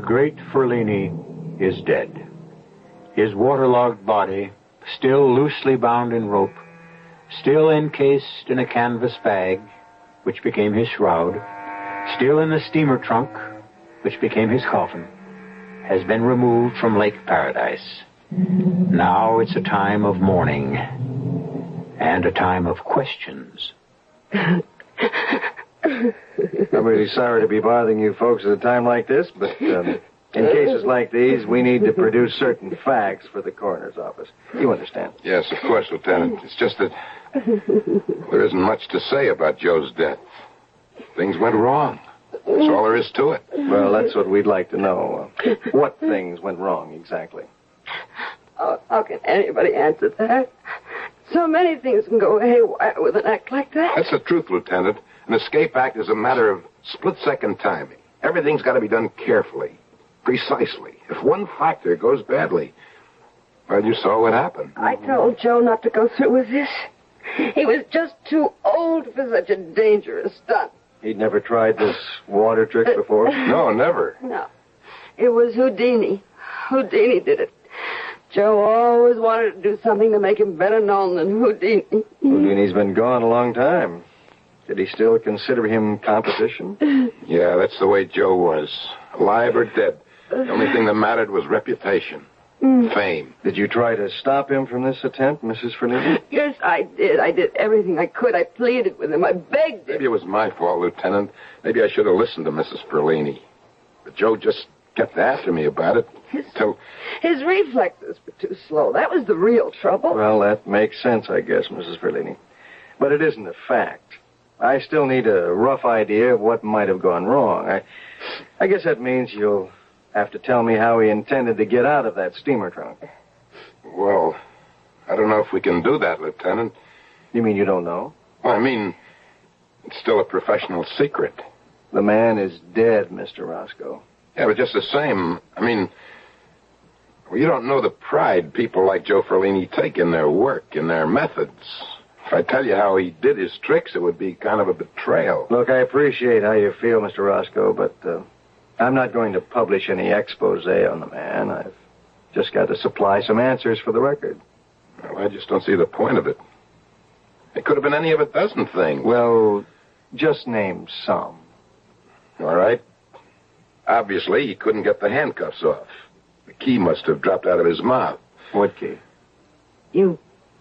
great Ferlini is dead. His waterlogged body, still loosely bound in rope, still encased in a canvas bag, which became his shroud, still in the steamer trunk, which became his coffin, has been removed from Lake Paradise. Now it's a time of mourning and a time of questions. I'm really sorry to be bothering you folks at a time like this, but in cases like these, we need to produce certain facts for the coroner's office. You understand? Yes, of course, Lieutenant. It's just that there isn't much to say about Joe's death. Things went wrong. That's all there is to it. Well, that's what we'd like to know. What things went wrong, exactly? Oh, how can anybody answer that? So many things can go haywire with an act like that. That's the truth, Lieutenant. An escape act is a matter of split-second timing. Everything's got to be done carefully, precisely. If one factor goes badly, well, you saw what happened. I told Joe not to go through with this. He was just too old for such a dangerous stunt. He'd never tried this water trick before? No, never. No. It was Houdini. Houdini did it. Joe always wanted to do something to make him better known than Houdini. Houdini's been gone a long time. Did he still consider him competition? Yeah, that's the way Joe was. Alive or dead. The only thing that mattered was reputation. Fame. Did you try to stop him from this attempt, Mrs. Ferlini? Yes, I did. I did everything I could. I pleaded with him. I begged him. Maybe it was my fault, Lieutenant. Maybe I should have listened to Mrs. Ferlini. But Joe just kept after me about it. His reflexes were too slow. That was the real trouble. Well, that makes sense, I guess, Mrs. Ferlini. But it isn't a fact. I still need a rough idea of what might have gone wrong. I guess that means you'll have to tell me how he intended to get out of that steamer trunk. Well, I don't know if we can do that, Lieutenant. You mean you don't know? Well, I mean, it's still a professional secret. The man is dead, Mr. Roscoe. Yeah, but just the same, I mean, well, you don't know the pride people like Joe Ferlini take in their work, in their methods. If I tell you how he did his tricks, it would be kind of a betrayal. Look, I appreciate how you feel, Mr. Roscoe, but I'm not going to publish any expose on the man. I've just got to supply some answers for the record. Well, I just don't see the point of it. It could have been any of a dozen things. Well, just name some. All right. Obviously, he couldn't get the handcuffs off. The key must have dropped out of his mouth. What key? You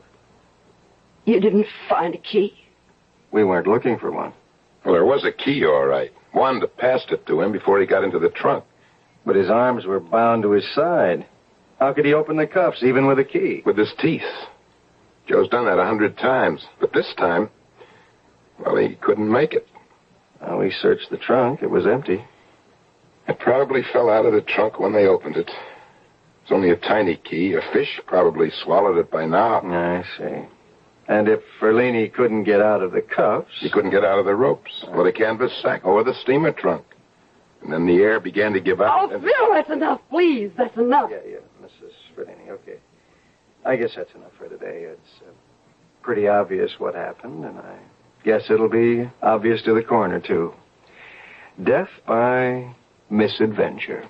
didn't find a key? We weren't looking for one. Well, there was a key, all right. Wanda passed it to him before he got into the trunk. But his arms were bound to his side. How could he open the cuffs, even with a key? With his teeth. Joe's done that 100 times. But this time, well, he couldn't make it. Well, we searched the trunk. It was empty. It probably fell out of the trunk when they opened it. It's only a tiny key. A fish probably swallowed it by now. I see. And if Ferlini couldn't get out of the cuffs... He couldn't get out of the ropes, or the canvas sack, or the steamer trunk. And then the air began to give out. Oh, Phil, that's enough, please. That's enough. Yeah, Mrs. Ferlini, okay. I guess that's enough for today. It's pretty obvious what happened, and I guess it'll be obvious to the coroner, too. Death by misadventure.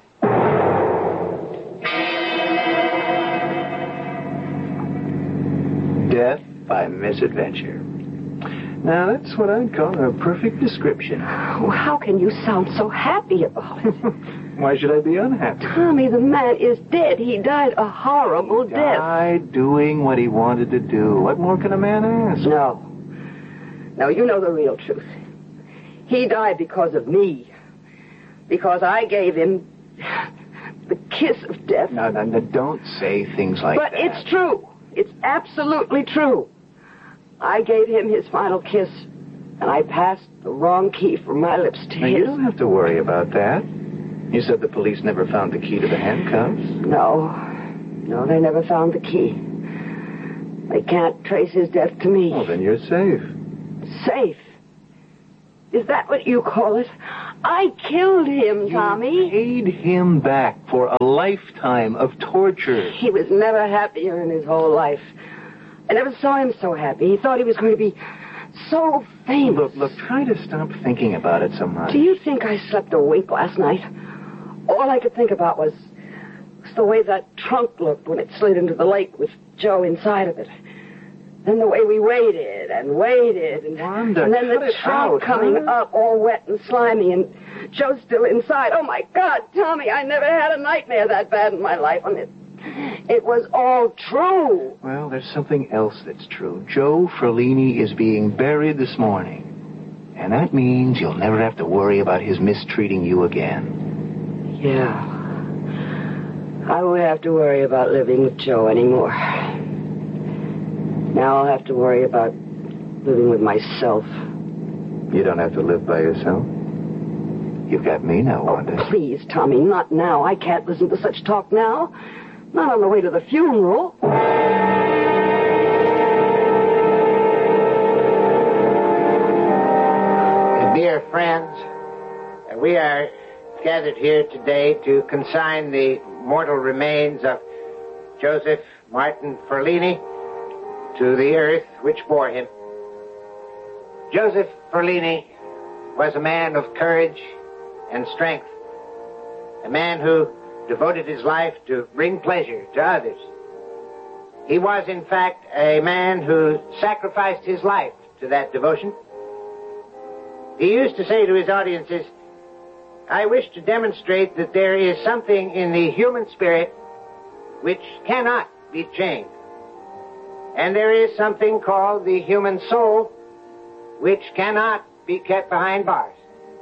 Death by misadventure. Now, that's what I'd call a perfect description. Oh, how can you sound so happy about it? Why should I be unhappy? Tommy, the man is dead. He died a horrible death. Died doing what he wanted to do. What more can a man ask? No. No, you know the real truth. He died because of me. Because I gave him the kiss of death. No, don't say things like that. But it's true. It's absolutely true. I gave him his final kiss, and I passed the wrong key from my lips to now, his. You don't have to worry about that. You said the police never found the key to the handcuffs. No, they never found the key. They can't trace his death to me. Well, then you're safe. Safe? Is that what you call it? I killed him, Tommy. You paid him back for a lifetime of torture. He was never happier in his whole life. I never saw him so happy. He thought he was going to be so famous. Look, try to stop thinking about it so much. Do you think I slept a wink last night? all I could think about was the way that trunk looked when it slid into the lake with Joe inside of it. Then the way we waited and waited, and Wanda, then the cut trunk it out, coming huh? up all wet and slimy, and Joe still inside. Oh, my God, Tommy, I never had a nightmare that bad in my life, and it was all true. Well, there's something else that's true. Joe Ferlini is being buried this morning. And that means you'll never have to worry about his mistreating you again. Yeah. I won't have to worry about living with Joe anymore. Now I'll have to worry about living with myself. You don't have to live by yourself. You've got me now, Wanda. Oh, please, Tommy, not now. I can't listen to such talk now. Not on the way to the funeral. Dear friends, we are gathered here today to consign the mortal remains of Joseph Martin Ferlini to the earth which bore him. Joseph Ferlini was a man of courage and strength, a man who devoted his life to bring pleasure to others. He was, in fact, a man who sacrificed his life to that devotion. He used to say to his audiences, I wish to demonstrate that there is something in the human spirit which cannot be chained. And there is something called the human soul which cannot be kept behind bars.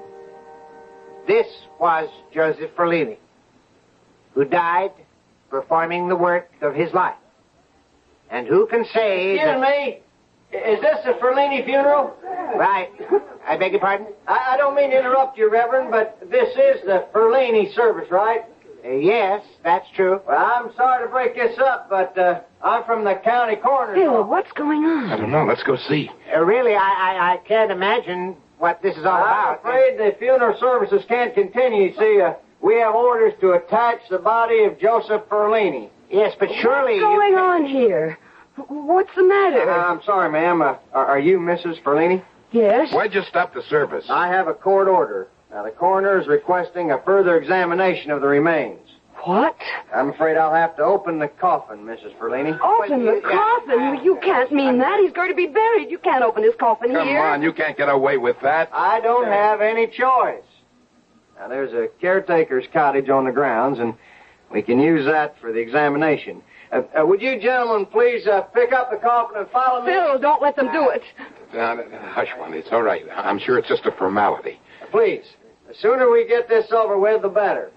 This was Joseph Ferlini, who died performing the work of his life. And who can say... Excuse me, is this the Ferlini funeral? Right. I beg your pardon? I don't mean to interrupt you, Reverend, but this is the Ferlini service, right? Yes, that's true. Well, I'm sorry to break this up, but I'm from the county coroner's Phil, office. what's going on? I don't know. Let's go see. Really, I can't imagine what this is all I'm about. afraid the funeral services can't continue. You see, we have orders to attach the body of Joseph Ferlini. Yes, but surely What's going on here? What's the matter? I'm sorry, ma'am. Are you Mrs. Ferlini? Yes? Why'd you stop the service? I have a court order. Now, the coroner is requesting a further examination of the remains. What? I'm afraid I'll have to open the coffin, Mrs. Ferlini. Open the coffin? You can't mean that. He's going to be buried. You can't open his coffin Come here. on, you can't get away with that. I don't have any choice. Now, there's a caretaker's cottage on the grounds, and we can use that for the examination. Would you gentlemen please pick up the coffin and follow me? Phil, don't let them do it. Hush, Wanda. It's all right. I'm sure it's just a formality. Please. The sooner we get this over with, the better.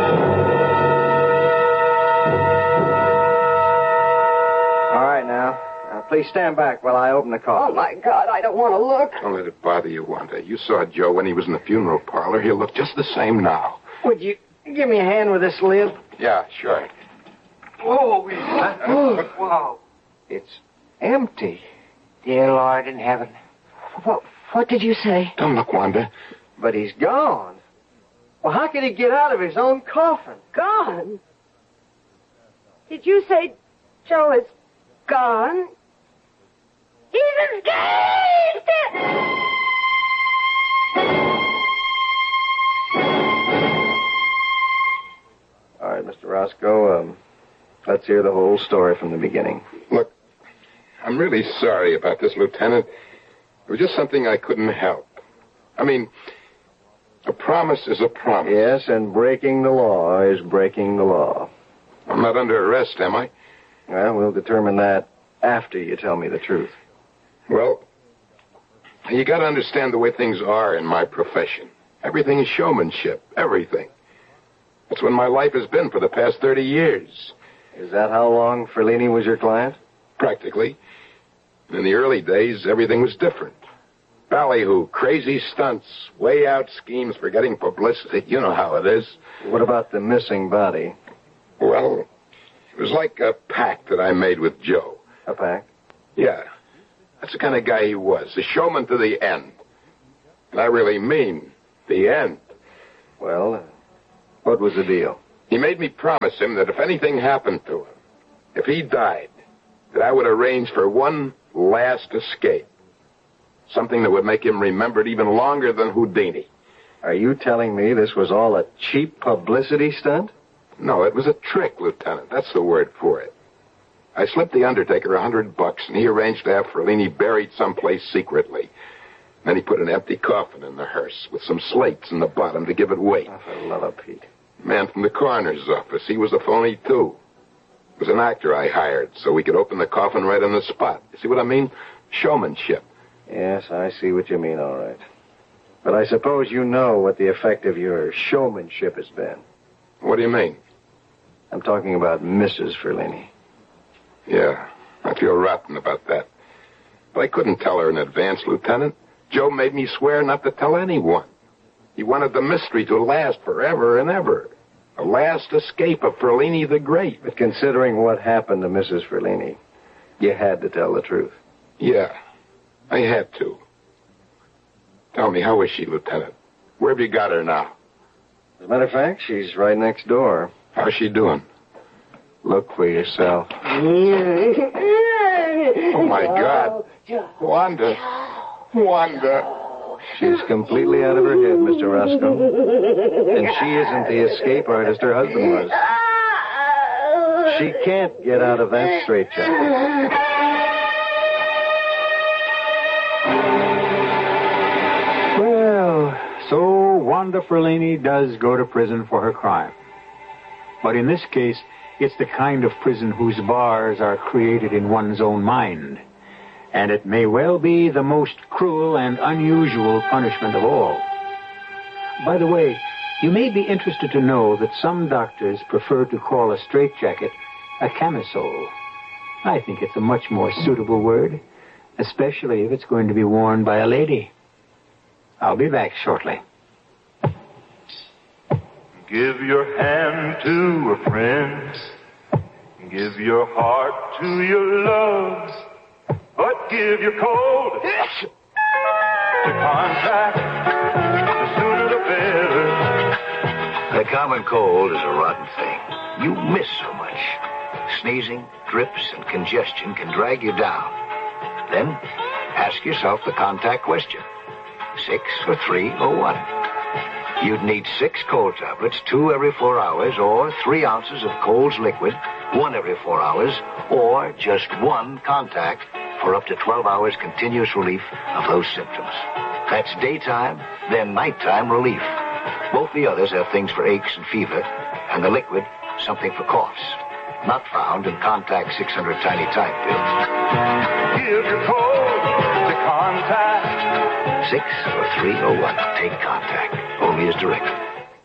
All right, now. Please stand back while I open the Oh, coffin. my God, I don't want to look. Don't let it bother you, Wanda. You saw Joe when he was in the funeral parlor. He'll look just the same now. Would you give me a hand with this lid? Yeah, sure. Oh, wow. It's empty. Dear Lord in heaven. What did you say? Don't look, Wanda. But he's gone. Well, how could he get out of his own coffin? Gone? Did you say Joe is gone? He's escaped! All right, Mr. Roscoe, let's hear the whole story from the beginning. Look, I'm really sorry about this, Lieutenant. It was just something I couldn't help. I mean, a promise is a promise. Yes, and breaking the law is breaking the law. I'm not under arrest, am I? Well, we'll determine that after you tell me the truth. Well, you got to understand the way things are in my profession. Everything is showmanship. Everything. That's what my life has been for the past 30 years. Is that how long Ferlini was your client? Practically. In the early days, everything was different. Ballyhoo, crazy stunts, way out schemes for getting publicity. You know how it is. What about the missing body? Well, it was like a pact that I made with Joe. A pact? Yeah. That's the kind of guy he was. A showman to the end. And I really mean the end. Well, what was the deal? He made me promise him that if anything happened to him, if he died, that I would arrange for one last escape. Something that would make him remembered even longer than Houdini. Are you telling me this was all a cheap publicity stunt? No, it was a trick, Lieutenant. That's the word for it. I slipped the undertaker $100, and he arranged to have Ferlini buried someplace secretly. Then he put an empty coffin in the hearse with some slates in the bottom to give it weight. Oh, for the love of Pete. Man from the coroner's office, he was a phony, too. It was an actor I hired so we could open the coffin right on the spot. You see what I mean? Showmanship. Yes, I see what you mean, all right. But I suppose you know what the effect of your showmanship has been. What do you mean? I'm talking about Mrs. Ferlini. Yeah, I feel rotten about that. But I couldn't tell her in advance, Lieutenant. Joe made me swear not to tell anyone. He wanted the mystery to last forever and ever. The last escape of Ferlini the Great. But considering what happened to Mrs. Ferlini, you had to tell the truth. Yeah, I had to. Tell me, how is she, Lieutenant? Where have you got her now? As a matter of fact, she's right next door. How's she doing? Look for yourself. Oh, my God. Wanda. Wanda. She's completely out of her head, Mr. Roscoe. And she isn't the escape artist her husband was. She can't get out of that straitjacket. Well, so Wanda Ferlini does go to prison for her crime. But in this case, it's the kind of prison whose bars are created in one's own mind. And it may well be the most cruel and unusual punishment of all. By the way, you may be interested to know that some doctors prefer to call a straitjacket a camisole. I think it's a much more suitable word, especially if it's going to be worn by a lady. I'll be back shortly. Give your hand to a friend. Give your heart to your love. But give your cold to contact. The sooner the better. The common cold is a rotten thing. You miss so much. Sneezing, drips, and congestion can drag you down. Then ask yourself the contact question. 6 or 3 or 1. You'd need 6 cold tablets, 2 every 4 hours, or 3 ounces of Cold's liquid, 1 every 4 hours, or just 1 contact for up to 12 hours continuous relief of those symptoms. That's daytime, then nighttime relief. Both the others have things for aches and fever, and the liquid, something for coughs. Not found in Contact 600 tiny type pills. Give your cold to contact. 6 or 3 or 1. Take Contact. Only as directed.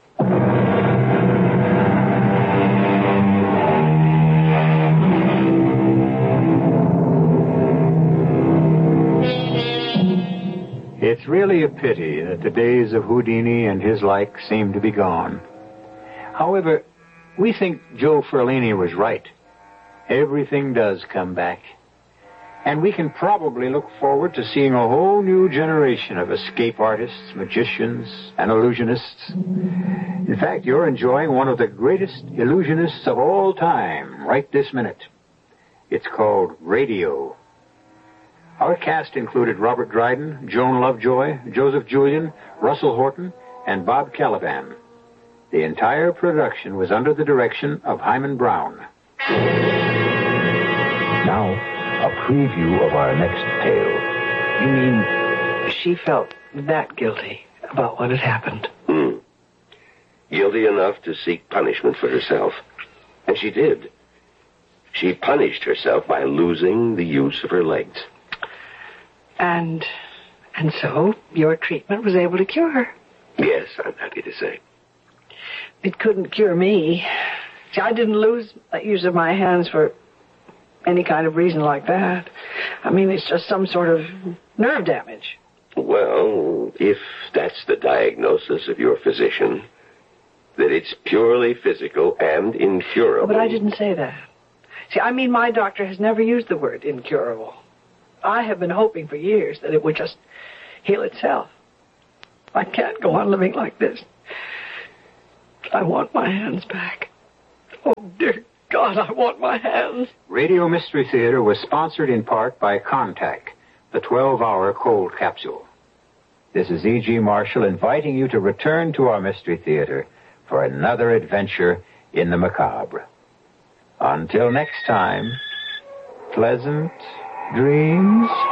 It's really a pity that the days of Houdini and his like seem to be gone. However, we think Joe Ferlini was right. Everything does come back. And we can probably look forward to seeing a whole new generation of escape artists, magicians, and illusionists. In fact, you're enjoying one of the greatest illusionists of all time right this minute. It's called radio. Our cast included Robert Dryden, Joan Lovejoy, Joseph Julian, Russell Horton, and Bob Caliban. The entire production was under the direction of Hyman Brown. Now, a preview of our next tale. You mean she felt that guilty about what had happened? Guilty enough to seek punishment for herself. And she did. She punished herself by losing the use of her legs. And so your treatment was able to cure her? Yes, I'm happy to say. It couldn't cure me. See, I didn't lose the use of my hands for any kind of reason like that. I mean, it's just some sort of nerve damage. Well, if that's the diagnosis of your physician, that it's purely physical and incurable. Oh, but I didn't say that. See, I mean, my doctor has never used the word incurable. I have been hoping for years that it would just heal itself. I can't go on living like this. I want my hands back. Oh, dear God, I want my hands. Radio Mystery Theater was sponsored in part by Contact, the 12-hour cold capsule. This is E.G. Marshall inviting you to return to our Mystery Theater for another adventure in the macabre. Until next time, pleasant dreams.